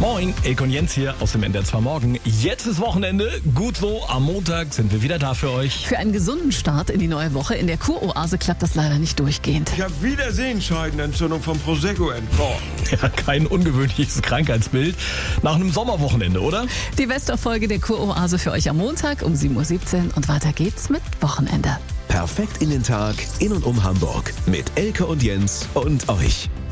Moin, Elke und Jens hier aus dem NDR 2 Morgen. Jetzt ist Wochenende, gut so, am Montag sind wir wieder da für euch. Für einen gesunden Start in die neue Woche in der Kuroase klappt das leider nicht durchgehend. Ich habe wieder Sehenscheidenentzündung vom Prosecco entkorkt. Ja, kein ungewöhnliches Krankheitsbild nach einem Sommerwochenende, oder? Die Westerfolge der Kuroase für euch am Montag um 7.17 Uhr und weiter geht's mit Wochenende. Perfekt in den Tag, in und um Hamburg mit Elke und Jens und euch.